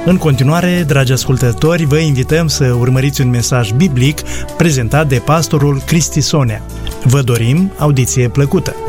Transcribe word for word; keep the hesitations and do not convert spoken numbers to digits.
În continuare, dragi ascultători, vă invităm să urmăriți un mesaj biblic prezentat de pastorul Cristi Sonea. Vă dorim audiție plăcută!